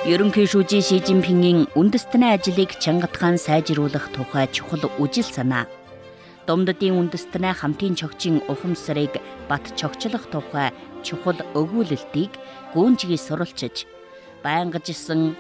Ерөнхий шүүжийн Ши Жинпингийн үндэстний ажлыг чангатхан сайжруулах тухай чухал үжил санаа. Домдодын үндэстний хамтын чогчийн ухамсарыг бат чогчлох тухай чухал өгүүлэлтийг гүнжгий сурвалжиж, байнгажсан